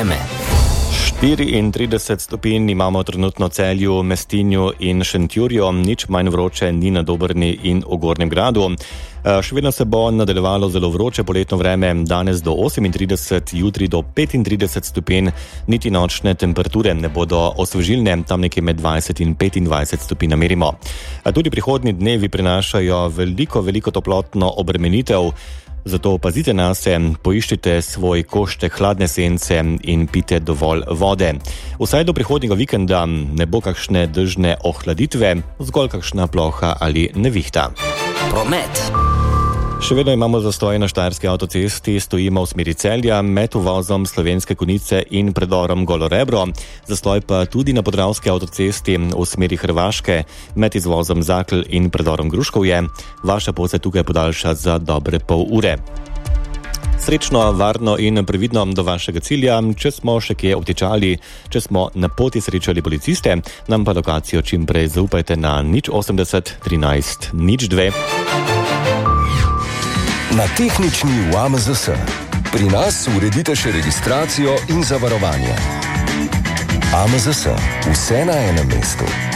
vreme. 34 stopinj imamo trenutno v Celju, Mestinju in Šentjurju, nič manj vroče ni na Dobrni in v Gornjem Gradu. Še vedno se bo nadaljevalo zelo vroče poletno vreme, danes do 38, jutri do 35 stopinj, niti nočne temperature ne bodo osvežilne, tam nekje med 20 in 25 stopinj namerimo. Tudi prihodnji dnevi prinašajo veliko toplotno obremenitev. Zato pazite na se, poiščite svoj košček hladne sence in pite dovolj vode. Vsaj do prihodnjega vikenda ne bo kakšne dežne ohladitve, zgolj kakšna ploha ali nevihta. Promet. Še vedno imamo zastoje na Štajerski avtocesti, stojimo v smeri Celja med uvozom Slovenske Konjice in predorom Golo Rebro. Zastoj pa tudi na Podravski avtocesti v smeri Hrvaške med izvozom Zakl in predorom Gruškovje. Vaša pot se tukaj podaljša za dobre pol ure. Srečno, varno in previdno do vašega cilja. Če smo še kje obtičali, če smo na poti srečali policiste, nam pa lokacijo čim prej zaupajte na 080 13 02. Na tehnični v AMZS. Pri nas uredite še registracijo in zavarovanje. AMZS. Vse na enem mestu.